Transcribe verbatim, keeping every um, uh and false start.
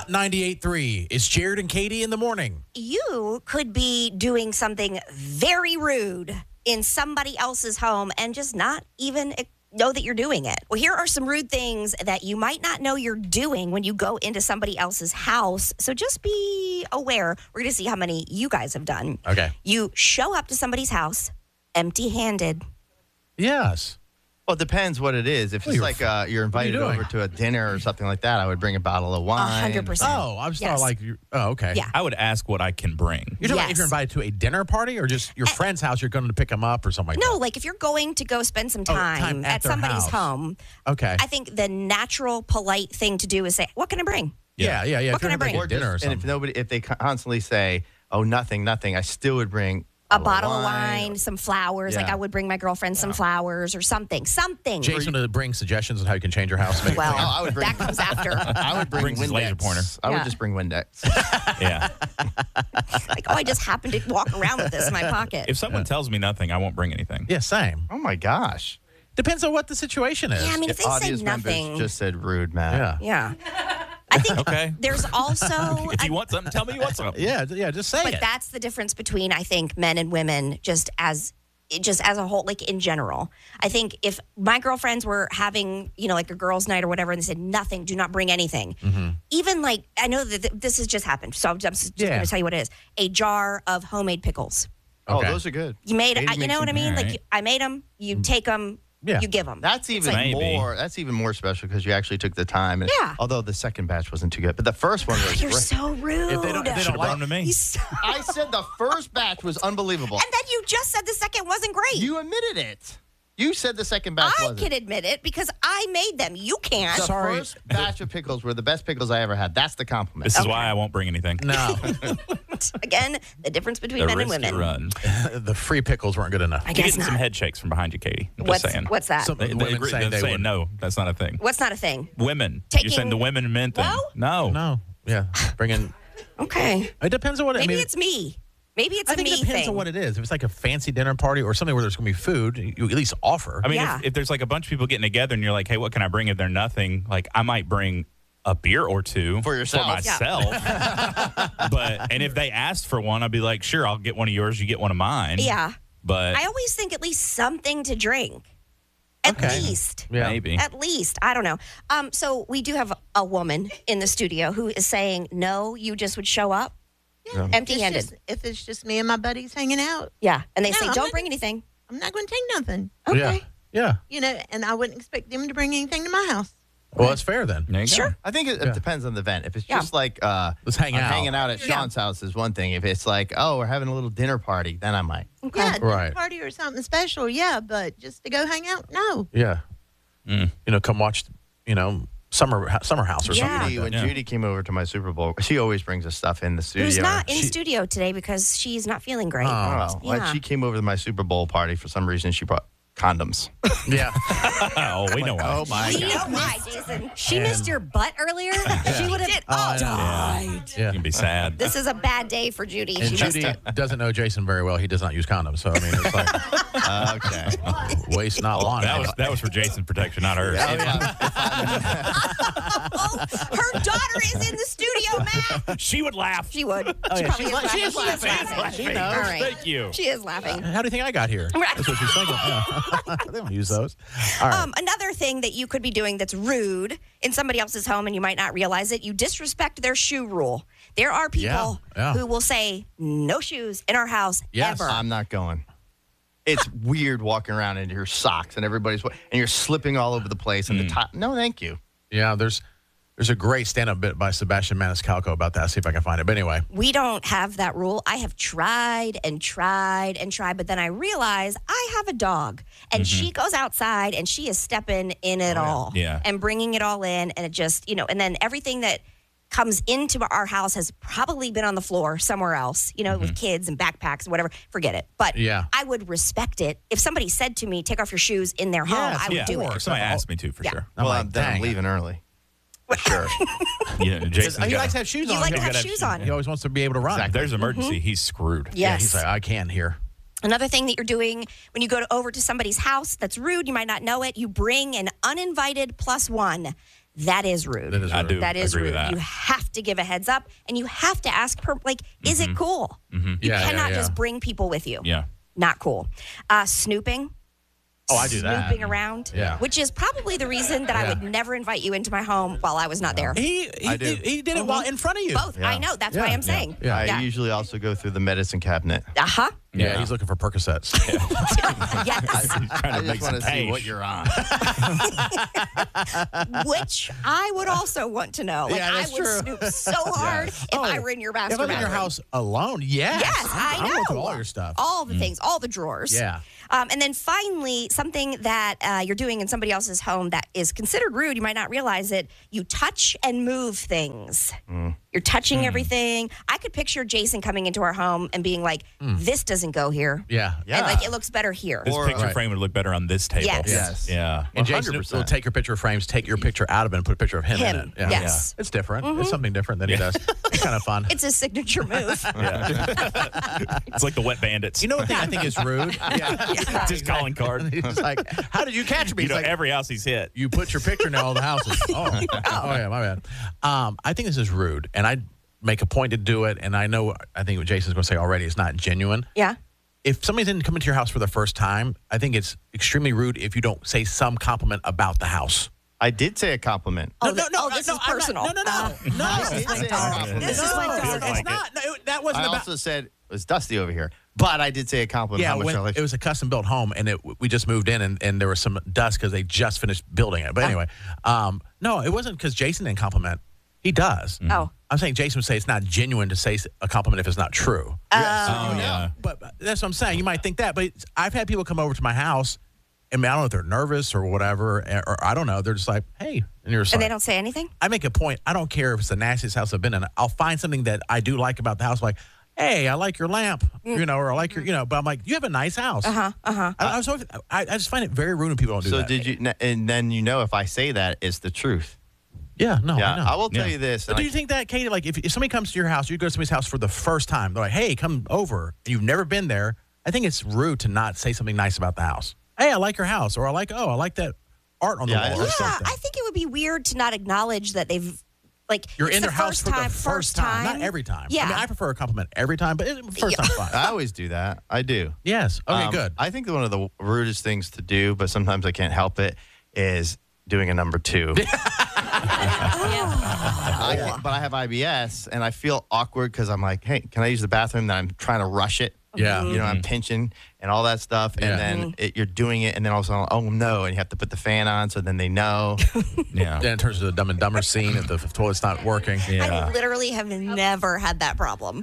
Hot ninety-eight point three. It's Jared and Katie in the morning. You could be doing something very rude in somebody else's home and just not even know that you're doing it. Well, here are some rude things that you might not know you're doing when you go into somebody else's house. So just be aware. We're going to see how many you guys have done. Okay. You show up to somebody's house empty-handed. Yes. Well, it depends what it is. If Well, it's you're- like uh, you're invited doing? over to a dinner or something like that, I would bring a bottle of wine. A hundred percent. Oh, I was Yes. thought like, you oh, okay. Yeah. I would ask what I can bring. You're talking about if Yes. you're invited to a dinner party or just your friend's house, you're going to pick them up or something like No, that? like if you're going to go spend some Oh, time, time at at, their somebody's house. home, Okay. I think the natural, polite thing to do is say, what can I bring? yeah, yeah, yeah. What If you're can I having bring? a dinner or and something. if nobody, if they constantly say, "Oh, nothing, nothing," I still would bring A bottle of wine, some flowers. Like Yeah. I would bring my girlfriend some flowers or something. Something. Jason would bring suggestions on how you can change your house. Make it Well, clean. Oh, I would bring- that comes after. I would bring Brings his Windex. laser pointer. I Yeah. would just bring Windex. Yeah. Like, oh, I just happened to walk around with this in my pocket. If someone tells me nothing, I won't bring anything. yeah, same. Oh my gosh! Depends on what the situation is. Yeah, I mean, if they Audience say members nothing. just said rude, Matt. yeah. Yeah. I think Okay. there's also. If you want something, tell me you want something. Yeah, yeah, just say But it. that's the difference between, I think, men and women just as just as a whole, like in general. I think if my girlfriends were having, you know, like a girls' night or whatever, and they said nothing, do not bring anything. Even like, I know that th- this has just happened, so I'm just, just Yeah. going to tell you what it is. A jar of homemade pickles. Oh, Okay. those are good. You made, Katie I, you makes know what I them- mean? Like Alright. you, I made them, you take them, Yeah. you give them. That's even like- Maybe. more. That's even more special because you actually took the time. And, Yeah. Although the second batch wasn't too good, but the first one was. You're great. so rude. If they don't- if they Should don't have like- brought them to me. He's so- I said the first batch was unbelievable. and then you just said the second wasn't great. You admitted it. You said the second batch I wasn't. can admit it because I made them. You can't. The Sorry. first batch of pickles were the best pickles I ever had. That's the compliment. This is why I won't bring anything. No, Again, the difference between The men and risky women. run. the free pickles weren't good enough. I You're guess getting some not. head shakes from behind you, Katie. I'm What's, just saying. what's that? Some They, they women agree, saying they're they saying would. no, that's not a thing. What's not a thing? Women. Taking- You're saying the women and men thing. No? No. No, yeah, bringing. Okay. It depends on what. Maybe I mean, it's me. Maybe it's I a think me it depends thing. on what it is. If it's like a fancy dinner party or something where there's going to be food, you at least offer. I mean, Yeah. if, if there's like a bunch of people getting together and you're like, hey, what can I bring if they're nothing? Like, I might bring a beer or two For yourself. For myself. But, and if they asked for one, I'd be like, sure, I'll get one of yours, you get one of mine. Yeah. But I always think at least something to drink. At Okay. least. yeah. maybe. At least. I don't know. Um, so we do have a woman in the studio who is saying, no, you just would show up Yeah. empty-handed. It's just- if it's just me and my buddies hanging out, Yeah. And they No, say, I'm don't not- bring anything. I'm not going to take nothing. Okay. Yeah. Yeah. You know, and I wouldn't expect them to bring anything to my house. Well, that's fair then. There you go. Sure. I think it, it Yeah. depends on the event. If it's Yeah. just like uh, Let's hang I'm out. hanging out at Yeah. Sean's house is one thing. If it's like, oh, we're having a little dinner party, then I might. Okay. Yeah, dinner Right. party or something special, yeah, but just to go hang out, no. Yeah. Mm. You know, come watch. You know, summer summer house or Yeah. something. Judy, Like when that. Yeah. Judy came over to my Super Bowl, she always brings us stuff in the studio. Who's not in She- studio today because she's not feeling great. Oh. Oh, when Yeah. she came over to my Super Bowl party, for some reason, she brought condoms. Yeah. Oh, we know why. Oh, my You God. know why, Jason? She And- missed your butt earlier. She would have Oh, I know. died. Yeah. You can be sad. This is a bad day for Judy. And she missed Judy it. doesn't know Jason very well. He does not use condoms. So, I mean, it's like Okay. waste not want. that was that was for Jason's protection, not hers. Oh, yeah. Oh, her daughter is in the studio, Matt. She would laugh. She would. Oh, she yeah, probably she's is la- laughing. she is She is laughing. laughing. She knows. All right. Thank you. She is laughing. How do you think I got here? Right. That's what she's thinking. Yeah. They don't use those. All right. Um, another thing that you could be doing that's rude in somebody else's home and you might not realize it, you disrespect their shoe rule. There are people Yeah, yeah. who will say, no shoes in our house Yes. ever. I'm not going. It's weird walking around in your socks and everybody's and you're slipping all over the place and the top. No, thank you. Yeah, there's there's a great stand-up bit by Sebastian Maniscalco about that. See if I can find it. But anyway, We don't have that rule. I have tried and tried and tried, but then I realize I have a dog and she goes outside and she is stepping in it all Yeah. and bringing it all in. And it just, you know, and then everything that comes into our house has probably been on the floor somewhere else, you know, with kids and backpacks and whatever. Forget it. But Yeah. I would respect it. If somebody said to me, take off your shoes in their home, Yes, I would Yeah, do or it. somebody asked me to, for Yeah. sure. I'm well, like, I'm, then I'm dang. leaving early. For sure. Yeah, Jason. He likes to have shoes You on. like to He have gotta have shoes shoes. on. He always wants to be able to run. Exactly. There's an emergency. He's screwed. Yes. Yeah, he's like, I can't here. Another thing that you're doing when you go to, over to somebody's house that's rude, you might not know it, you bring an uninvited plus one. that is rude. That is I rude. do That is agree rude. with that. You have to give a heads up, and you have to ask, per, like, is it cool? Mm-hmm. You Yeah, yeah, cannot yeah. just bring people with you. Yeah. Not cool. Uh, snooping. Oh, I do that. Snooping around. Yeah. Which is probably the reason that I Yeah. would never invite you into my home while I was not there. He he, I do. did, he did it while in front of you. Both. I know. That's Yeah. why I'm Yeah. saying. Yeah. I Yeah. usually also go through the medicine cabinet. Uh huh. Yeah, Yeah. he's looking for Percocets. Yes. Trying to I make just some want to see pay. what you're on. Which I would also want to know. Like, Yeah, I that's would true. snoop so hard if Oh, I were in your If master I'm in your bedroom. house alone, yes. Yes, I I'm, I'm know. going through all your stuff. All the things, all the drawers. Yeah. Um, and then finally, something that uh, you're doing in somebody else's home that is considered rude, you might not realize it. You touch and move things. You're touching everything. I could picture Jason coming into our home and being like, this doesn't go here. Yeah. Yeah. And like, it looks better here. This Or- picture Right. frame would look better on this table. Yes. Yes. Yeah. And Jason one hundred will percent. take your picture frames, take your picture out of it, and put a picture of him, in Him, it. Yeah. yes. It's different. It's something different than he does. It's kind of fun. It's a signature move. Yeah. It's like the wet bandits. You know what thing I think is rude? Yeah. Just calling card. He's like, how did you catch me? You He's know, like, every house he's hit. you put your picture in all the houses. Oh. oh, yeah, my bad. Um, I think this is rude, and I make a point to do it, and I know, I think what Jason's going to say already is not genuine. Yeah. If somebody didn't come into your house for the first time, I think it's extremely rude if you don't say some compliment about the house. I did say a compliment. Oh, th- oh, this is I'm not- personal. No, no, no. Uh, no. This is my dog. This is no, my dog. it's Feels like not. No, that wasn't I about. also said it was Dusty over here, but I did say a compliment. Yeah, how much when I like it was a custom built home, and it we just moved in, and, and there was some dust because they just finished building it. But anyway, um, no, it wasn't because Jason didn't compliment. He does. Oh. I'm saying Jason would say it's not genuine to say a compliment if it's not true. Oh, yeah. But but that's what I'm saying. You might think that, but it's- I've had people come over to my house, and I don't know if they're nervous or whatever, or, or I don't know. They're just like, hey, and you're just And like, they don't say anything? I make a point. I don't care if it's the nastiest house I've been in. I'll find something that I do like about the house, like, hey, I like your lamp, you know, or I like your, you know. But I'm like, you have a nice house. Uh huh. Uh huh. I, I, was always- I, I just find it very rude when people don't do So that. did you? And then you know if I say that, it's the truth. Yeah, no, Yeah, I know. I will tell Yeah. you this. But and do I- you think that, Katie, like if, if somebody comes to your house, you go to somebody's house for the first time, they're like, hey, come over, and you've never been there, I think it's rude to not say something nice about the house. Hey, I like your house, or I like, oh, I like that art on the Yeah, I wall or Yeah, something. I think it would be weird to not acknowledge that they've, like, You're it's in the their house first for time, the first time, not every time. Yeah. I mean, I prefer a compliment every time, but it, first Yeah. time fine. I always do that. I do. Yes. Okay, Um, good. I think that one of the rudest things to do, but sometimes I can't help it, is doing a number two. I can't- but I have I B S, and I feel awkward because I'm like, hey, can I use the bathroom? Then I'm trying to rush it. Yeah. You know, I'm pinching and all that stuff. And Yeah. then it, you're doing it, and then all of a sudden, oh no, and you have to put the fan on so then they know. Yeah. Then it turns to the Dumb and Dumber scene if the toilet's not working. I literally have never had that problem.